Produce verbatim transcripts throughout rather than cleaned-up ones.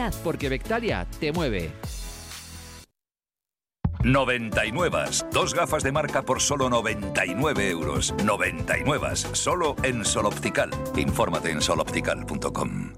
movilidad, porque Bectalia te mueve. noventa y nueve. Dos gafas de marca por solo noventa y nueve euros. noventa y nueve. Solo en Sol Optical. Infórmate en sol optical punto com.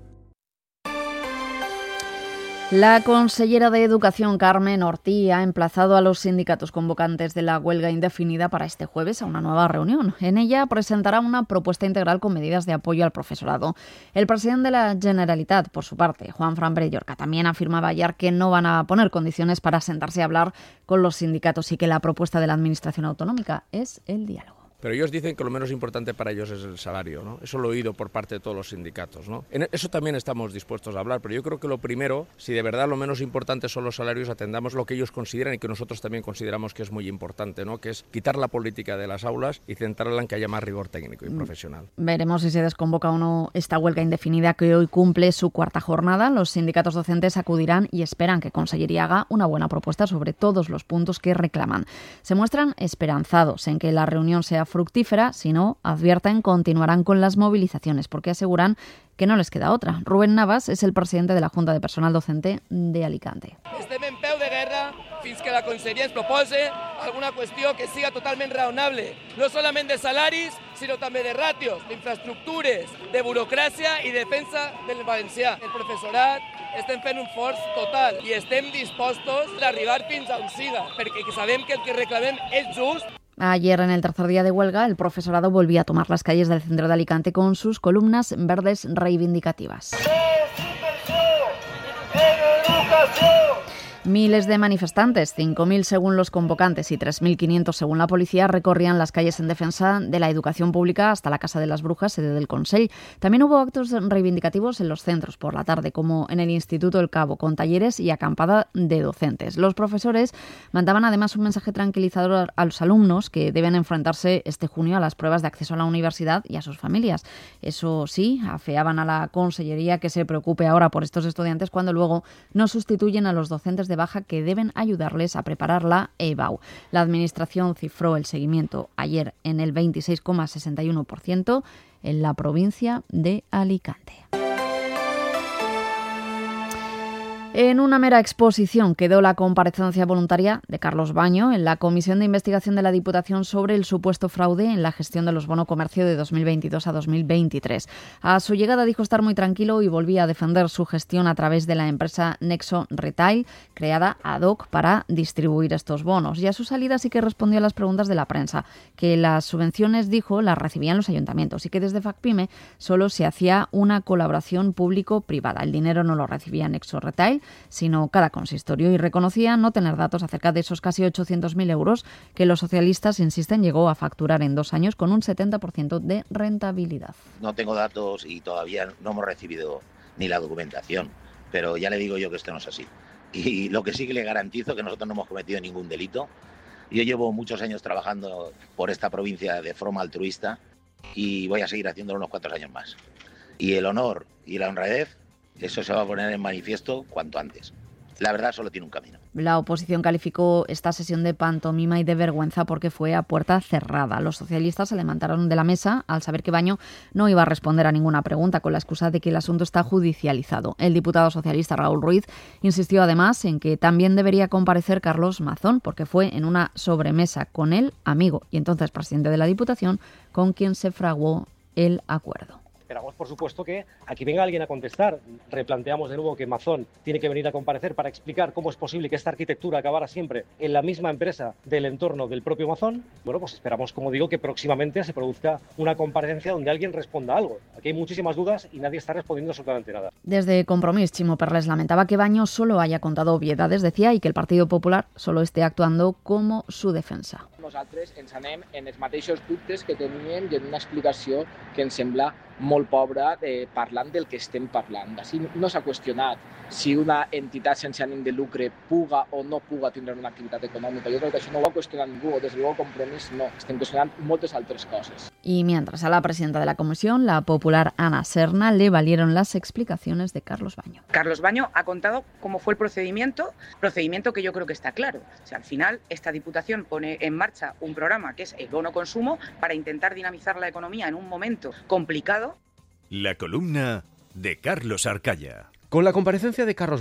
La consellera de Educación, Carmen Ortí, ha emplazado a los sindicatos convocantes de la huelga indefinida para este jueves a una nueva reunión. En ella presentará una propuesta integral con medidas de apoyo al profesorado. El presidente de la Generalitat, por su parte, Juanfran Bellorca, también afirmaba ayer que no van a poner condiciones para sentarse a hablar con los sindicatos y que la propuesta de la Administración autonómica es el diálogo. Pero ellos dicen que lo menos importante para ellos es el salario, ¿no? Eso lo he oído por parte de todos los sindicatos, ¿no? En eso también estamos dispuestos a hablar, pero yo creo que lo primero, si de verdad lo menos importante son los salarios, atendamos lo que ellos consideran y que nosotros también consideramos que es muy importante, ¿no? Que es quitar la política de las aulas y centrarla en que haya más rigor técnico y profesional. Veremos si se desconvoca o no esta huelga indefinida que hoy cumple su cuarta jornada. Los sindicatos docentes acudirán y esperan que Consellería haga una buena propuesta sobre todos los puntos que reclaman. Se muestran esperanzados en que la reunión sea fructífera, si no, advierten, continuarán con las movilizaciones porque aseguran que no les queda otra. Rubén Navas es el presidente de la Junta de Personal Docente de Alicante. Estem en peu de guerra fins que la Conselleria ens propose alguna qüestió que siga totalment raonable, no solament de salaris, sinó també de ràtios, d'infraestructures, de burocràcia i defensa del valencià. El professorat estem fent un forç total i estem dispostos a arribar fins on siga, perquè sabem que el que reclamem és just. Ayer, en el tercer día de huelga, el profesorado volvía a tomar las calles del centro de Alicante con sus columnas verdes reivindicativas. Miles de manifestantes, cinco mil según los convocantes y tres mil quinientos según la policía, recorrían las calles en defensa de la educación pública hasta la Casa de las Brujas, sede del Consell. También hubo actos reivindicativos en los centros por la tarde, como en el Instituto El Cabo, con talleres y acampada de docentes. Los profesores mandaban además un mensaje tranquilizador a los alumnos que deben enfrentarse este junio a las pruebas de acceso a la universidad y a sus familias. Eso sí, afeaban a la Consellería que se preocupe ahora por estos estudiantes cuando luego no sustituyen a los docentes de baja que deben ayudarles a preparar la E B A U. La Administración cifró el seguimiento ayer en el veintiséis coma sesenta y uno por ciento en la provincia de Alicante. En una mera exposición quedó la comparecencia voluntaria de Carlos Baño en la Comisión de Investigación de la Diputación sobre el supuesto fraude en la gestión de los bono comercio de dos mil veintidós a dos mil veintitrés. A su llegada dijo estar muy tranquilo y volvía a defender su gestión a través de la empresa Nexo Retail, creada ad hoc para distribuir estos bonos. Y a su salida sí que respondió a las preguntas de la prensa, que las subvenciones, dijo, las recibían los ayuntamientos y que desde FACPIME solo se hacía una colaboración público-privada. El dinero no lo recibía Nexo Retail, sino cada consistorio, y reconocía no tener datos acerca de esos casi ochocientos mil euros que los socialistas insisten llegó a facturar en dos años con un setenta por ciento de rentabilidad. No tengo datos y todavía no hemos recibido ni la documentación, pero ya le digo yo que esto no es así. Y lo que sí que le garantizo es que nosotros no hemos cometido ningún delito. Yo llevo muchos años trabajando por esta provincia de forma altruista y voy a seguir haciéndolo unos cuantos años más. Y el honor y la honradez, eso se va a poner en manifiesto cuanto antes. La verdad solo tiene un camino. La oposición calificó esta sesión de pantomima y de vergüenza porque fue a puerta cerrada. Los socialistas se levantaron de la mesa al saber que Baño no iba a responder a ninguna pregunta con la excusa de que el asunto está judicializado. El diputado socialista Raúl Ruiz insistió además en que también debería comparecer Carlos Mazón porque fue en una sobremesa con el amigo y entonces presidente de la Diputación con quien se fraguó el acuerdo. Esperamos, por supuesto, que aquí venga alguien a contestar. Replanteamos de nuevo que Mazón tiene que venir a comparecer para explicar cómo es posible que esta arquitectura acabara siempre en la misma empresa del entorno del propio Mazón. Bueno, pues esperamos, como digo, que próximamente se produzca una comparecencia donde alguien responda algo. Aquí hay muchísimas dudas y nadie está respondiendo absolutamente nada. Desde Compromís, Chimo Perles lamentaba que Baño solo haya contado obviedades, decía, y que el Partido Popular solo esté actuando como su defensa. Nosaltres ens anem en els mateixos dubtes que teníem i en una explicació que ens sembla molt pobra eh, parlant del que estem parlant. Així no s'ha qüestionat si una entitat sense ànim de lucre puga o no puga tindre una activitat econòmica. Jo crec que això no ho ha qüestionat ningú, des de luego Compromís no. Estem qüestionant moltes altres coses. Y mientras a la presidenta de la comisión, la popular Ana Serna, le valieron las explicaciones de Carlos Baño. Carlos Baño ha contado cómo fue el procedimiento, procedimiento que yo creo que está claro. O sea, al final, esta Diputación pone en marcha un programa que es el bono consumo para intentar dinamizar la economía en un momento complicado. La columna de Carlos Arcaya. Con la comparecencia de Carlos